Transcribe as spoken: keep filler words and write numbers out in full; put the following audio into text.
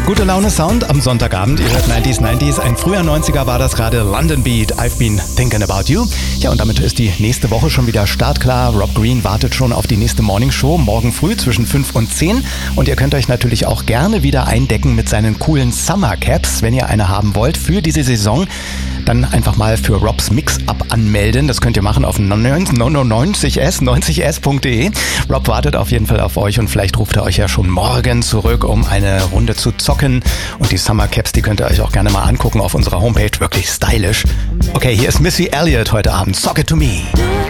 Gute Laune Sound am Sonntagabend. Ihr hört neunziger neunziger. Ein früher neunziger war das gerade. London Beat, I've been thinking about you. Ja, und damit ist die nächste Woche schon wieder startklar. Rob Green wartet schon auf die nächste Morning Show morgen früh zwischen fünf und zehn. Und ihr könnt euch natürlich auch gerne wieder eindecken mit seinen coolen Summer Caps, wenn ihr eine haben wollt für diese Saison. Dann einfach mal für Robs Mix-Up anmelden. Das könnt ihr machen auf neunzig s neunzig s punkt de. Rob wartet auf jeden Fall auf euch und vielleicht ruft er euch ja schon morgen zurück, um eine Runde zu zocken. Und die Summer Caps, die könnt ihr euch auch gerne mal angucken auf unserer Homepage. Wirklich stylisch. Okay, hier ist Missy Elliott heute Abend. Sock It To Me.